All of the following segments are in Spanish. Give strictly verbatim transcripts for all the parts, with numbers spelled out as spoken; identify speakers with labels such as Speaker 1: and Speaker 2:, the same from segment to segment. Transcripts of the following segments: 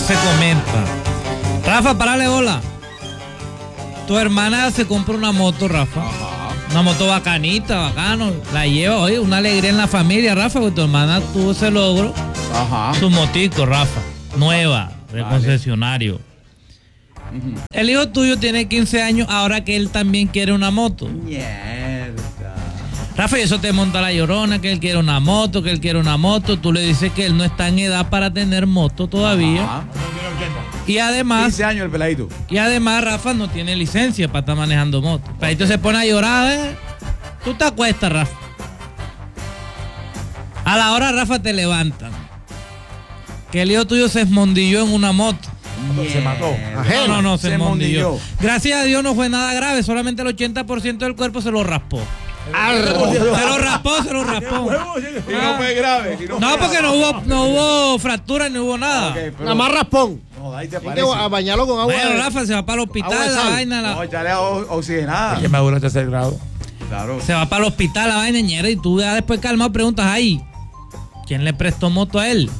Speaker 1: se comenta. Rafa, párale, hola. Tu hermana se compra una moto, Rafa. Ajá. Una moto bacanita, bacano. La lleva, oye, una alegría en la familia, Rafa, porque tu hermana tuvo ese logro.
Speaker 2: Ajá.
Speaker 1: Su motico, Rafa. Nueva, de vale. Concesionario. Uh-huh. El hijo tuyo tiene quince años, ahora que él también quiere una moto.
Speaker 2: Mierda.
Speaker 1: Rafa, y eso te monta la llorona, que él quiere una moto, que él quiere una moto. Tú le dices que él no está en edad para tener moto todavía. Ajá. Y además...
Speaker 2: quince años el peladito.
Speaker 1: Y además Rafa no tiene licencia para estar manejando moto. El peladito se pone a llorar, ¿eh? Tú te acuestas, Rafa. A la hora, Rafa, te levantan. Que el hijo tuyo se esmondilló en una moto.
Speaker 2: Yeah. Se mató.
Speaker 1: No, no, no, se, se esmondilló. Gracias a Dios no fue nada grave, solamente el ochenta por ciento del cuerpo se lo raspó.
Speaker 2: Arro.
Speaker 1: Se lo raspó, se lo raspó.
Speaker 2: Y no fue grave.
Speaker 1: No, no porque no hubo, no hubo fractura ni hubo nada.
Speaker 3: Okay, pero... Nada más raspón.
Speaker 2: No, ahí te
Speaker 3: Hay que bañarlo con agua.
Speaker 1: Bueno, Rafa, se va para el hospital, la vaina. La...
Speaker 2: No, ya le oxigenada.
Speaker 4: ¿Qué madura tercer grado?
Speaker 2: Claro.
Speaker 1: Se va para el hospital, la vaina, ñera, y tú ya después calmado preguntas ahí, ¿quién le prestó moto a él?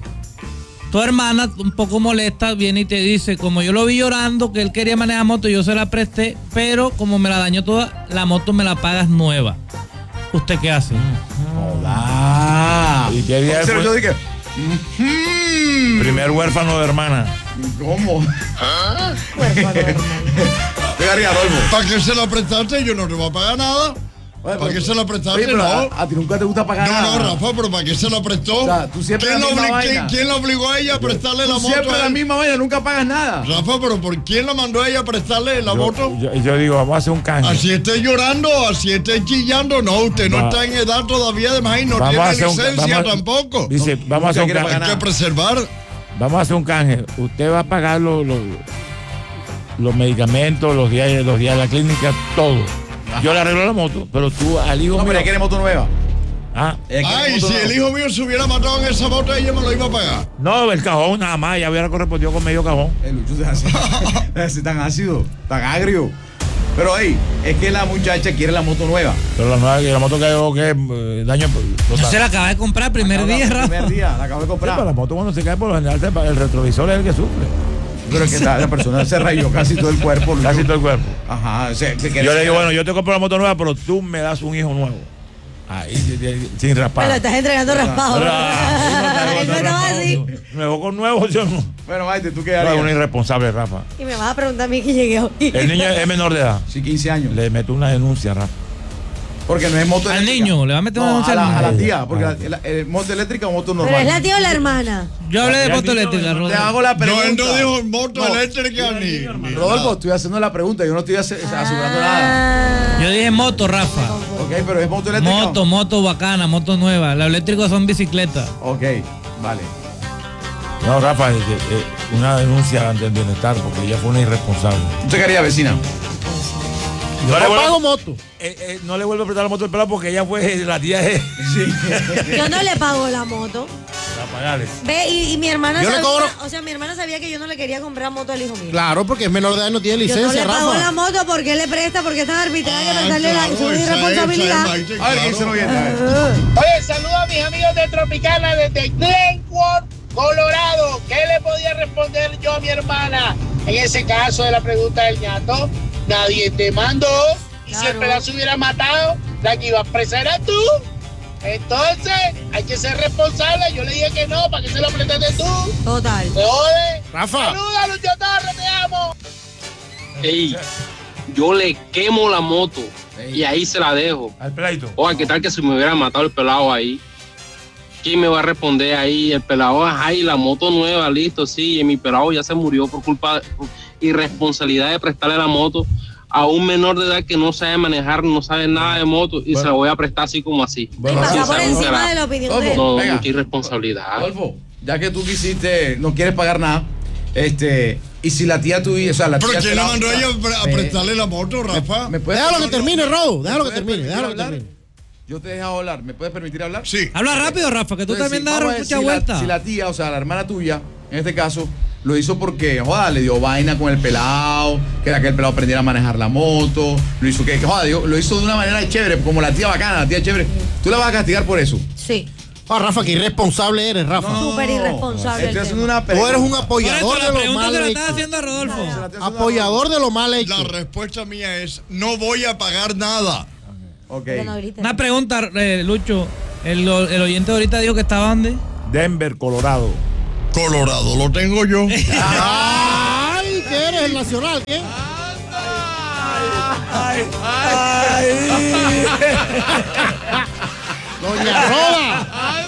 Speaker 1: Tu hermana, un poco molesta, viene y te dice, como yo lo vi llorando, que él quería manejar moto, yo se la presté, pero como me la dañó toda, la moto me la pagas nueva. ¿Usted qué hace?
Speaker 2: Hola.
Speaker 4: ¿Y qué día fue?
Speaker 2: Yo dije,
Speaker 4: mm-hmm. Primer huérfano de hermana.
Speaker 2: ¿Cómo?
Speaker 5: ¿Ah? Huérfano de hermana.
Speaker 6: ¿Para qué se la prestaste? Yo no te voy a pagar nada. Oye, ¿para qué se la prestaste?
Speaker 2: Oye,
Speaker 6: no.
Speaker 2: A, a ti nunca te gusta pagar
Speaker 6: no,
Speaker 2: nada.
Speaker 6: No, no, Rafa, pero ¿para qué se la prestó?
Speaker 2: O sea, tú siempre
Speaker 6: ¿Quién,
Speaker 2: la
Speaker 6: la
Speaker 2: misma
Speaker 6: ¿quién, ¿Quién la obligó a ella a prestarle
Speaker 2: tú
Speaker 6: la moto?
Speaker 2: Siempre la misma vaina, nunca pagas nada.
Speaker 6: Rafa, pero ¿por quién la mandó a ella a prestarle la
Speaker 4: yo,
Speaker 6: moto?
Speaker 4: Yo, yo digo, vamos a hacer un canje.
Speaker 6: Así esté llorando, así esté chillando. No, usted no Va. está en edad todavía, además, y no
Speaker 4: vamos
Speaker 6: tiene
Speaker 4: un,
Speaker 6: licencia
Speaker 4: vamos,
Speaker 6: tampoco.
Speaker 4: Dice,
Speaker 6: no,
Speaker 4: vamos a hacer un canje.
Speaker 6: Hay que preservar.
Speaker 4: Vamos a hacer un canje. Usted va a pagar los, los, los medicamentos, los días, los días de la clínica, todo. Ajá. Yo le arreglo la moto, pero tú al hijo
Speaker 2: no,
Speaker 4: mío...
Speaker 2: pero ella quiere moto nueva.
Speaker 4: Ah,
Speaker 6: Ay, si nueva. El hijo mío se hubiera matado en esa moto, ella me lo iba a pagar.
Speaker 4: No, el cajón nada más, ya hubiera correspondido con medio cajón.
Speaker 2: El Lucho se hace, se hace tan ácido, tan agrio. Pero ahí, es que la muchacha quiere la moto nueva.
Speaker 4: Pero la nueva, la moto que hago, que eh, daño...
Speaker 1: Yo se la acabé de comprar primer
Speaker 2: acabo,
Speaker 1: día, Rafa.
Speaker 2: Primer día, la acabo de comprar.
Speaker 4: Sí, pero la moto cuando se cae por lo general, el retrovisor es el que sufre.
Speaker 2: Pero es que la, la persona se rayó casi todo el cuerpo.
Speaker 4: Casi Lucho. todo el cuerpo.
Speaker 2: Ajá. Se, se
Speaker 4: yo le digo, bueno, yo te compro la moto nueva, pero tú me das un hijo nuevo. Ahí, sin raspar.
Speaker 5: Me lo estás entregando raspado.
Speaker 4: Nuevo con nuevo, yo no.
Speaker 2: Bueno, Maite, ¿tú qué harías?
Speaker 4: No, es un irresponsable, Rafa.
Speaker 5: Y me vas a preguntar a mí que llegué hoy.
Speaker 4: El niño es menor de edad.
Speaker 2: Sí, quince años.
Speaker 4: Le meto una denuncia, Rafa.
Speaker 2: Porque no es moto
Speaker 1: al
Speaker 2: eléctrica.
Speaker 1: niño, le va a meter una
Speaker 2: no,
Speaker 1: denuncia
Speaker 2: a la,
Speaker 1: al
Speaker 2: a la tía, porque la, la, el moto eléctrica o moto normal.
Speaker 5: Pero es la tía o la hermana.
Speaker 1: Yo hablé de moto eléctrica,
Speaker 2: Rodolfo. Te hago la pregunta.
Speaker 6: No, él no dijo moto no. eléctrica ni, ni
Speaker 2: Rodolfo, nada. Estoy haciendo la pregunta, yo no estoy asegurando ah. nada.
Speaker 1: Yo dije moto, Rafa.
Speaker 2: Ok, pero es moto eléctrica.
Speaker 1: Moto, moto bacana, moto nueva. Los eléctricos son bicicletas.
Speaker 2: Ok, vale.
Speaker 4: No, Rafa, una denuncia ante el bienestar porque ella fue una irresponsable.
Speaker 2: ¿Usted qué haría, vecina?
Speaker 3: Yo no le vuelvo, pago moto.
Speaker 4: Eh, eh, no le vuelvo a prestar la moto al pelado porque ella fue la tía. Eh.
Speaker 2: Sí.
Speaker 5: Yo no le pago la moto.
Speaker 4: La pagales.
Speaker 5: Ve, y, y mi hermana
Speaker 3: yo
Speaker 5: sabía,
Speaker 3: le cobro...
Speaker 5: o sea, mi hermana sabía que yo no le quería comprar moto al hijo mío.
Speaker 3: Claro, porque es menor de edad y no tiene licencia,
Speaker 5: Rafa. Yo no le pago
Speaker 3: Rafa.
Speaker 5: la moto porque él le presta, porque es tan arbitraria
Speaker 6: ah,
Speaker 5: que darle
Speaker 6: claro,
Speaker 5: la su irresponsabilidad.
Speaker 2: A ver, ¿quién se lo viene? A ver.
Speaker 7: Oye, saludos a mis amigos de Tropicana desde Glenwood, Colorado. ¿Qué le podía responder yo a mi hermana en ese caso de la pregunta del ñato? Nadie te mandó. Y claro. Si el pedazo hubiera matado, la que iba a presa era tú. Entonces, hay que ser responsable. Yo le dije que no, ¿para qué se lo prestaste tú?
Speaker 5: Total.
Speaker 7: ¿Te jode?
Speaker 3: Rafa.
Speaker 7: Saluda, Lucho Torres, te amo.
Speaker 8: Ey, yo le quemo la moto Ey. Y ahí se la dejo.
Speaker 4: Al peladito.
Speaker 8: Oye, ¿qué tal que si me hubiera matado el pelado ahí? ¿Quién me va a responder ahí? El pelado, ay, la moto nueva, listo, sí, y mi pelado ya se murió por culpa de irresponsabilidad de prestarle la moto a un menor de edad que no sabe manejar, no sabe nada de moto y bueno. Se la voy a prestar así como así.
Speaker 5: Bueno, y pasa por encima la, de la opinión
Speaker 2: Adolfo,
Speaker 5: de él.
Speaker 8: No,
Speaker 2: venga.
Speaker 8: Mucha irresponsabilidad.
Speaker 2: Adolfo, ya que tú quisiste, no quieres pagar nada, este, y si la tía tuya, o sea, la tía...
Speaker 6: ¿Pero quién la mandó a ella a prestarle la moto, Rafa?
Speaker 2: ¿Me, me
Speaker 3: déjalo que termine, Rodo, déjalo que termine, déjalo que termine.
Speaker 2: Yo te he dejado hablar, ¿me puedes permitir hablar?
Speaker 6: Sí.
Speaker 1: Habla rápido, Rafa, que tú
Speaker 2: Entonces,
Speaker 1: también
Speaker 2: sí,
Speaker 1: das mucha
Speaker 2: si
Speaker 1: vuelta.
Speaker 2: La, si la tía, o sea, la hermana tuya, en este caso, lo hizo porque, joda, le dio vaina con el pelado, que era que el pelado aprendiera a manejar la moto, lo hizo que, joda, lo hizo de una manera chévere, como la tía bacana, la tía chévere. ¿Tú la vas a castigar por eso?
Speaker 5: Sí.
Speaker 3: Ah, Rafa, qué irresponsable eres, Rafa.
Speaker 2: No,
Speaker 5: Súper irresponsable
Speaker 2: Estoy
Speaker 5: el
Speaker 2: haciendo
Speaker 5: tema.
Speaker 2: una
Speaker 3: Tú eres un
Speaker 2: pregunta.
Speaker 1: Por eso
Speaker 3: apoyador
Speaker 1: la
Speaker 3: de lo
Speaker 1: pregunta
Speaker 3: mal
Speaker 1: se la
Speaker 3: hecho.
Speaker 1: está haciendo a Rodolfo.
Speaker 2: Se la estoy haciendo
Speaker 3: Apoyador de lo mal
Speaker 6: La
Speaker 3: hecho.
Speaker 6: respuesta mía es: no voy a pagar nada.
Speaker 2: Ok.
Speaker 5: Que no griten.
Speaker 1: Una pregunta, eh, Lucho. El, el oyente ahorita dijo que estaba ¿dónde?
Speaker 4: Denver, Colorado.
Speaker 6: Colorado lo tengo yo.
Speaker 3: Ay, ¿qué eres el nacional? ¿Qué? Doña Roda.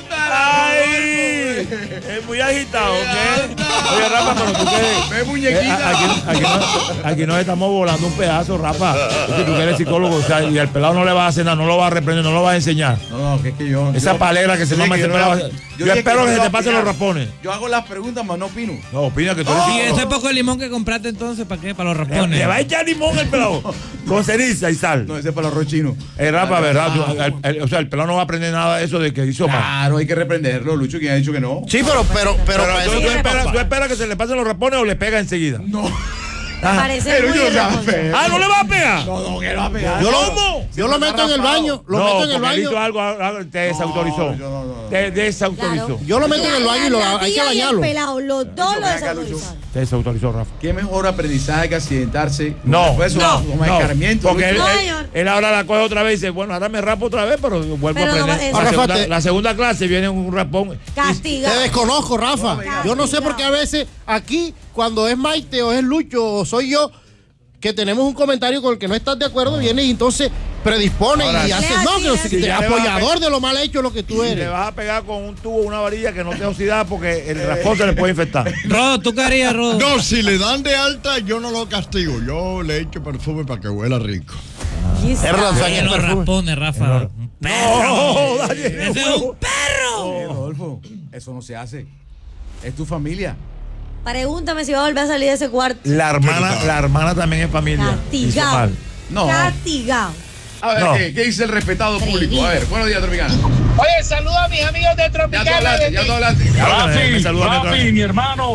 Speaker 4: ¡Ay! Es muy agitado, ¿ok? Oye, Rafa, pero tú qué.
Speaker 2: Ve, muñequita.
Speaker 4: Aquí, aquí, no, aquí nos estamos volando un pedazo, Rafa. Es que tú que eres psicólogo, o sea, y al pelado no le vas a hacer nada, no lo vas a reprender, no lo vas a enseñar.
Speaker 2: No, no, que es que yo.
Speaker 4: Esa
Speaker 2: yo-
Speaker 4: palera que se
Speaker 2: yo
Speaker 4: mama
Speaker 2: dije
Speaker 4: ese
Speaker 2: que yo no
Speaker 4: pelado.
Speaker 2: la-
Speaker 4: Yo,
Speaker 2: dije
Speaker 4: espero
Speaker 2: yo
Speaker 4: que
Speaker 2: no
Speaker 4: se
Speaker 2: iba
Speaker 4: te
Speaker 2: a
Speaker 4: pasen los
Speaker 2: opinar.
Speaker 4: rapones.
Speaker 2: Yo hago las preguntas, más no opino.
Speaker 4: No, opina que tú eres
Speaker 1: Y
Speaker 4: psicólogo.
Speaker 1: ese poco de limón que compraste entonces, ¿para qué? Para los
Speaker 4: Le,
Speaker 1: raspones.
Speaker 4: le va a echar limón el pelado. Con ceniza y sal.
Speaker 2: No, ese es para los rochinos.
Speaker 4: Eh, Rafa, ¿verdad? Tú, el- el- o sea, el pelado no va a aprender nada de eso de que hizo mal.
Speaker 2: Claro, hay que reprenderlo, Lucho, quien ha dicho que no.
Speaker 3: Sí, pero, pero, pero,
Speaker 4: Pero
Speaker 3: para
Speaker 4: tú,
Speaker 3: eso
Speaker 4: tú
Speaker 3: tiene
Speaker 4: esperas,
Speaker 3: papá.
Speaker 4: tú esperas que se le pasen los rapones o le pega enseguida.
Speaker 2: No.
Speaker 5: Parece
Speaker 2: Pero
Speaker 5: muy
Speaker 2: yo no
Speaker 5: irresponsable.
Speaker 4: Ah, ¿no le va a pegar?
Speaker 2: No, no, que lo va a pegar.
Speaker 3: Yo lo,
Speaker 4: ¿Cómo?
Speaker 3: yo lo meto en el baño, lo
Speaker 4: no,
Speaker 3: meto en el
Speaker 4: porque él hizo
Speaker 3: baño.
Speaker 4: algo, algo, te desautorizó.
Speaker 2: yo no, no, no.
Speaker 4: Te desautorizó.
Speaker 5: Claro.
Speaker 3: Yo lo meto en el baño y lo,
Speaker 5: La
Speaker 3: hay que
Speaker 5: tía y el
Speaker 3: bañarlo.
Speaker 5: pelado, los dos lo
Speaker 2: ven acá, Lucho.
Speaker 5: desautorizaron.
Speaker 4: Te desautorizó, Rafa.
Speaker 2: ¿Qué mejor aprendizaje que accidentarse?
Speaker 4: No,
Speaker 2: Después,
Speaker 4: no,
Speaker 2: como
Speaker 4: no,
Speaker 2: escarmiento.
Speaker 4: porque él,
Speaker 2: Lucho.
Speaker 5: No,
Speaker 4: él-
Speaker 5: señor.
Speaker 4: él ahora la coge otra vez y dice, bueno, ahora me rapo otra vez, pero vuelvo
Speaker 5: Pero
Speaker 4: a
Speaker 5: no va-
Speaker 4: aprender.
Speaker 5: eso-
Speaker 4: la,
Speaker 3: Rafa,
Speaker 4: segunda,
Speaker 3: te-
Speaker 4: la segunda clase viene un rapón.
Speaker 3: Te
Speaker 5: Castigado.
Speaker 3: desconozco, Rafa. Yo no sé por qué a veces aquí, cuando es Maite o es Lucho o soy yo, que tenemos un comentario con el que no estás de acuerdo, viene y entonces predispone
Speaker 4: Ahora,
Speaker 3: y hace,
Speaker 5: le
Speaker 3: no, que
Speaker 5: hace-
Speaker 3: que
Speaker 4: Si ya le vas a
Speaker 3: apoyador
Speaker 4: pe-
Speaker 3: de lo mal hecho es lo que tú
Speaker 4: Y le
Speaker 3: eres.
Speaker 4: vas a pegar con un tubo, una varilla que no te oxida porque el raspón se le puede infectar.
Speaker 1: Rodo, ¿tú qué harías, Rodo?
Speaker 6: No, si le dan de alta, yo no lo castigo. Yo le echo perfume para que huela rico.
Speaker 3: Es verdad,
Speaker 1: Ay,
Speaker 3: saca el
Speaker 1: los
Speaker 3: perfume.
Speaker 1: raspones, Rafa. Un
Speaker 4: No,
Speaker 1: perro.
Speaker 4: Daniel,
Speaker 1: Ese es un perro.
Speaker 2: Eh, Rodolfo, eso no se hace. Es tu familia.
Speaker 5: Pregúntame si va a volver a salir de ese cuarto.
Speaker 4: La hermana, la hermana también es familia. Hizo
Speaker 5: Castigado.
Speaker 4: mal.
Speaker 2: No.
Speaker 5: Castigado.
Speaker 2: A ver,
Speaker 4: No.
Speaker 2: ¿qué, qué dice el respetado público? A ver, buenos días, Tropicana.
Speaker 7: Oye, saluda a mis amigos de
Speaker 2: Ya tú
Speaker 7: Tropicana.
Speaker 2: hablaste, ya tú hablaste.
Speaker 4: Claro, me- me
Speaker 9: Rafi,
Speaker 4: saluda mientras-
Speaker 9: Rafi, mi hermano.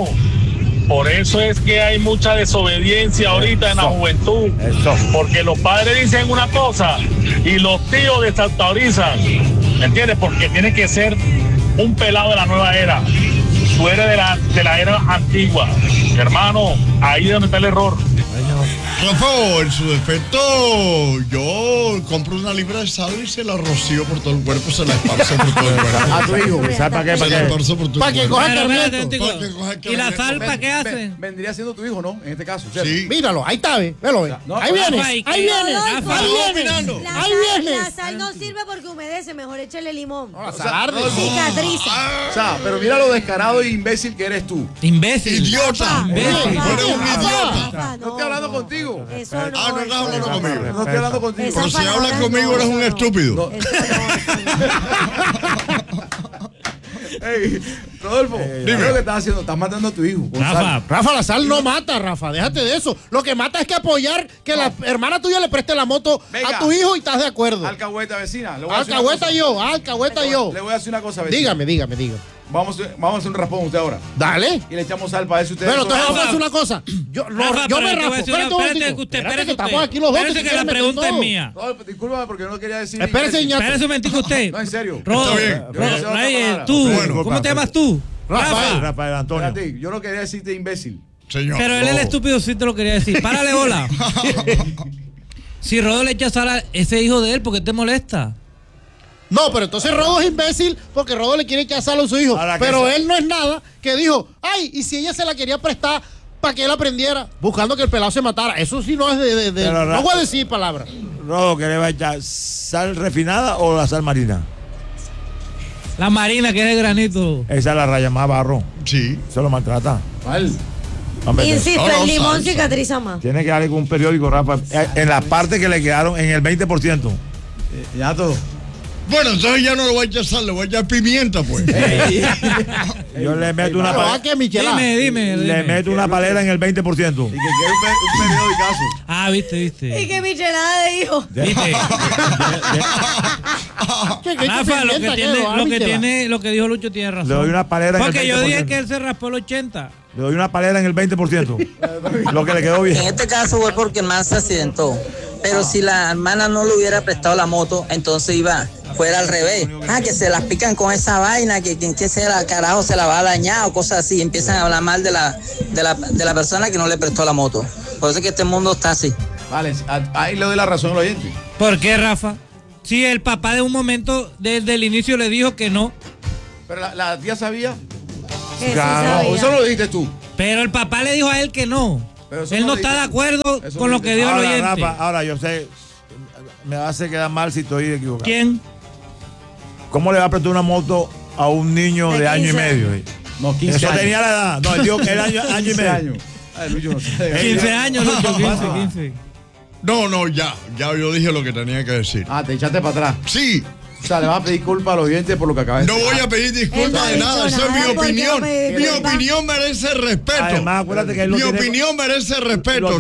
Speaker 9: Por eso es que hay mucha desobediencia ahorita en la
Speaker 4: Eso.
Speaker 9: juventud.
Speaker 4: Eso.
Speaker 9: Porque los padres dicen una cosa y los tíos desautorizan. ¿Me entiendes? Porque tiene que ser un pelado de la nueva era. Tú eres de la, de la era antigua. Hermano, ahí es donde está el error.
Speaker 6: Rafa, en su defecto, yo compro una libra de sal y se la rocío por todo el cuerpo, se la esparzo por todo el cuerpo.
Speaker 2: A tu hijo.
Speaker 4: ¿Sabes para qué?
Speaker 6: Se la
Speaker 4: ¿Para qué?
Speaker 6: esparzo por todo
Speaker 3: Pa'
Speaker 6: el
Speaker 3: que
Speaker 6: cuerpo.
Speaker 3: coja
Speaker 1: Pero, espérate,
Speaker 3: escarmiento.
Speaker 1: un
Speaker 6: Para que
Speaker 1: tico.
Speaker 6: coja
Speaker 1: ¿Y la
Speaker 6: escarmiento.
Speaker 1: sal para qué
Speaker 2: Ven-
Speaker 1: hace?
Speaker 2: ven- vendría siendo tu hijo, ¿no? En este caso, ¿cierto?
Speaker 6: Sí.
Speaker 3: Míralo, ahí está, ve, velo, ve.
Speaker 2: No,
Speaker 3: Ahí
Speaker 2: Rafa,
Speaker 3: viene,
Speaker 1: ¿y qué?
Speaker 3: ahí viene,
Speaker 5: Rodolfo,
Speaker 3: ahí
Speaker 6: Estamos
Speaker 3: viene,
Speaker 6: opinando.
Speaker 5: La
Speaker 3: ahí
Speaker 5: sal,
Speaker 3: viene.
Speaker 5: la sal no sirve porque humedece, mejor échale limón.
Speaker 3: No, la sal arde.
Speaker 5: Cicatriza.
Speaker 2: O sea, pero mira lo descarado e imbécil que eres tú.
Speaker 1: Imbécil.
Speaker 6: Idiota.
Speaker 1: Imbécil.
Speaker 6: Tú eres un idiota.
Speaker 5: Rafa,
Speaker 2: No estoy hablando contigo.
Speaker 5: Eso no.
Speaker 6: Ah, no estás
Speaker 5: eso
Speaker 6: hablando
Speaker 5: no.
Speaker 6: conmigo.
Speaker 2: No estoy hablando contigo.
Speaker 5: Esa
Speaker 6: Pero si
Speaker 5: palabra
Speaker 6: hablas conmigo,
Speaker 5: no,
Speaker 6: eres un
Speaker 5: eso no.
Speaker 6: estúpido.
Speaker 5: Eso no, eso no.
Speaker 2: Ey, Rodolfo, dime lo que estás haciendo. Estás matando a tu hijo. con
Speaker 1: Rafa,
Speaker 2: sal.
Speaker 3: Rafa, la sal no mata, Rafa, déjate de eso. Lo que mata es que apoyar que la hermana tuya le preste la moto
Speaker 2: Venga.
Speaker 3: a tu hijo y estás de acuerdo.
Speaker 2: Alcahueta, vecina. le voy a decir una
Speaker 3: Alcahueta
Speaker 2: cosa.
Speaker 3: yo, alcahueta
Speaker 2: Le voy-
Speaker 3: yo.
Speaker 2: Le voy a decir una cosa, vecina.
Speaker 3: Dígame, dígame, dígame.
Speaker 2: Vamos, vamos a hacer un raspón usted ahora.
Speaker 3: Dale.
Speaker 2: Y le echamos sal para ver si ustedes.
Speaker 3: Bueno,
Speaker 2: son-
Speaker 3: entonces vamos a
Speaker 1: Rafa.
Speaker 3: hacer una cosa. Yo, no,
Speaker 1: Rafa,
Speaker 3: yo
Speaker 1: pero
Speaker 3: me
Speaker 1: te voy
Speaker 3: rapo.
Speaker 1: a decir una-
Speaker 3: Espérate un
Speaker 1: espérate
Speaker 3: momentico.
Speaker 1: que usted-
Speaker 3: Espérate
Speaker 1: espérate
Speaker 3: que estamos
Speaker 1: usted.
Speaker 3: aquí los dos.
Speaker 1: Espérate
Speaker 3: tú
Speaker 1: que
Speaker 3: quieres
Speaker 1: la
Speaker 3: meter
Speaker 1: pregunta es
Speaker 3: todo.
Speaker 1: mía.
Speaker 2: Rodolfo, discúlpame porque no quería decir.
Speaker 3: Espérese,
Speaker 2: imbécil.
Speaker 3: ñato.
Speaker 1: Espérese un momentico usted.
Speaker 2: No, en serio.
Speaker 1: Rodo,
Speaker 6: Está bien.
Speaker 2: Yo no sé
Speaker 1: Ro-
Speaker 2: otra
Speaker 1: Reyes,
Speaker 2: palabra.
Speaker 1: tú,
Speaker 6: Bueno,
Speaker 1: ¿cómo te llamas tú?
Speaker 3: Rafael.
Speaker 1: Rafa.
Speaker 4: Rafael Antonio.
Speaker 2: Espérate, yo no quería decirte imbécil.
Speaker 6: Señor.
Speaker 1: Pero él, el estúpido, sí te lo quería decir. Párale, bola. Si Rodo le echa sal a ese hijo de él, ¿por qué te molesta?
Speaker 3: No, pero entonces Rodo es imbécil porque Rodo le quiere echar sal a su hijo.
Speaker 4: Ahora que
Speaker 3: Pero
Speaker 4: eso-
Speaker 3: él no es nada que dijo, ay, y si ella se la quería prestar para que él aprendiera, buscando que el pelado se matara. Eso sí no es de. de- de-
Speaker 4: Pero,
Speaker 3: no
Speaker 4: Ra-
Speaker 3: voy a decir palabras.
Speaker 4: Rodo, ¿qué le va a echar? ¿Sal refinada o la sal marina?
Speaker 1: La marina, que es de granito.
Speaker 4: Esa es la raya más barro.
Speaker 6: Sí.
Speaker 4: Se lo maltrata.
Speaker 2: ¿Cuál?
Speaker 4: Hombre,
Speaker 5: Insisto,
Speaker 6: No, no,
Speaker 5: el limón
Speaker 6: salsa.
Speaker 5: cicatriza más.
Speaker 4: tiene que darle con un periódico, Rafa. eh, En la parte que le quedaron, en el veinte por ciento.
Speaker 2: Eh, Ñato.
Speaker 6: Bueno, entonces ya no le voy a echar sal, le voy a echar pimienta, pues.
Speaker 4: Yo le meto una
Speaker 3: Pero
Speaker 4: palera.
Speaker 3: va que Michelada.
Speaker 1: Dime, dime.
Speaker 4: Le
Speaker 1: dime.
Speaker 4: meto una palera en el veinte por ciento.
Speaker 2: Y que quiere un, pe- un periódicazo.
Speaker 1: Ah, viste, viste.
Speaker 5: Y que michelada de hijo.
Speaker 1: ¿Viste?
Speaker 3: ¿Qué- qué
Speaker 1: Rafa, lo que
Speaker 3: pimienta,
Speaker 1: tiene,
Speaker 3: qué?
Speaker 1: lo que
Speaker 3: Michelada.
Speaker 1: tiene, lo que dijo Lucho tiene razón.
Speaker 4: Le doy una palera en el
Speaker 1: Porque yo
Speaker 4: veinte por
Speaker 1: dije
Speaker 4: ciento.
Speaker 1: que él se raspó el ochenta.
Speaker 4: Le doy una palera en el veinte por ciento. Lo que le quedó bien.
Speaker 10: En este caso fue porque el man se accidentó. Pero si la hermana no le hubiera prestado la moto, entonces iba fuera al revés. Ah, que se las pican con esa vaina, que quien que sea carajo se la va a dañar o cosas así. Empiezan a hablar mal de la, de la, de la persona que no le prestó la moto. Por eso es que este mundo está así.
Speaker 2: Vale, ahí le doy la razón al oyente.
Speaker 1: ¿Por qué, Rafa? Si el papá de un momento, desde el inicio le dijo que no.
Speaker 2: Pero la, la tía sabía.
Speaker 5: Eso
Speaker 2: Claro,
Speaker 5: sabía.
Speaker 2: eso lo dijiste tú.
Speaker 1: Pero el papá le dijo a él que no.
Speaker 2: Pero eso
Speaker 1: Él
Speaker 2: no
Speaker 1: no
Speaker 2: lo
Speaker 1: está de
Speaker 2: dijiste tú.
Speaker 1: acuerdo
Speaker 2: Eso
Speaker 1: con
Speaker 2: lo
Speaker 1: lo que
Speaker 2: dijiste
Speaker 1: dijo el
Speaker 4: Ahora,
Speaker 1: oyente.
Speaker 4: Rafa, ahora yo sé, me hace quedar mal si estoy equivocado.
Speaker 1: ¿Quién?
Speaker 4: ¿Cómo le va a prestar una moto a un niño de,
Speaker 5: De
Speaker 4: año y
Speaker 5: quince.
Speaker 4: medio? eh?
Speaker 2: No, quince
Speaker 4: Eso
Speaker 2: años.
Speaker 4: tenía la edad. No, él dijo que era año, año y
Speaker 2: quince
Speaker 4: medio.
Speaker 2: años. Ay, Lucho, no sé.
Speaker 1: quince años, Lucho, quince, quince.
Speaker 6: No, no, ya. Ya yo dije lo que tenía que decir.
Speaker 2: Ah, te echaste para atrás.
Speaker 6: Sí.
Speaker 2: O sea, le vas a pedir culpa a los oyentes por lo que acabas de
Speaker 6: No
Speaker 2: decir.
Speaker 6: voy a pedir
Speaker 5: Él no
Speaker 6: disculpas
Speaker 5: ha
Speaker 6: de
Speaker 5: dicho
Speaker 6: nada. Esa es
Speaker 5: nada,
Speaker 6: mi
Speaker 5: ¿por qué
Speaker 6: opinión.
Speaker 5: va a pedir
Speaker 6: Mi
Speaker 5: disculpas?
Speaker 6: opinión merece respeto.
Speaker 4: Además, acuérdate que él no
Speaker 6: Mi
Speaker 4: tiene-
Speaker 6: opinión merece respeto.